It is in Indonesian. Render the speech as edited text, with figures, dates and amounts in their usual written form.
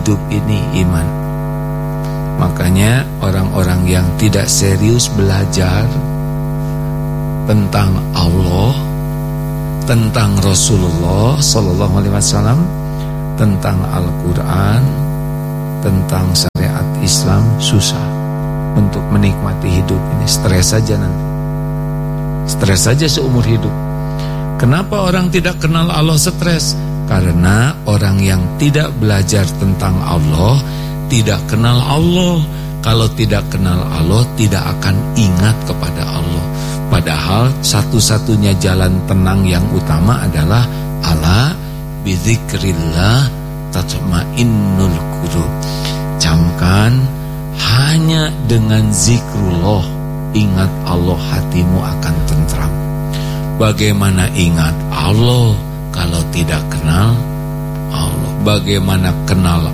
hidup ini iman. Makanya orang-orang yang tidak serius belajar tentang Allah, tentang Rasulullah Sallallahu Alaihi Wasallam, tentang Al-Quran, tentang syariat Islam, susah untuk menikmati hidup ini. Stres saja nanti, stres saja seumur hidup. Kenapa orang tidak kenal Allah stres? Karena orang yang tidak belajar tentang Allah tidak kenal Allah. Kalau tidak kenal Allah, tidak akan ingat kepada Allah. Padahal satu-satunya jalan tenang yang utama adalah ala bizikrillah tatma'innul qulub. Camkan, hanya dengan zikrullah, ingat Allah, hatimu akan tentram. Bagaimana ingat Allah kalau tidak kenal Allah? Bagaimana kenal